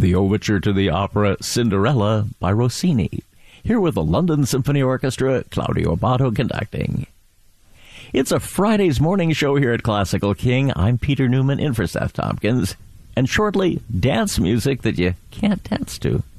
the overture to the opera Cinderella by Rossini, here with the London Symphony Orchestra, Claudio Abbado conducting. It's a Friday's morning show here at Classical King. I'm Peter Newman in for Seth Tompkins, and shortly, dance music that you can't dance to.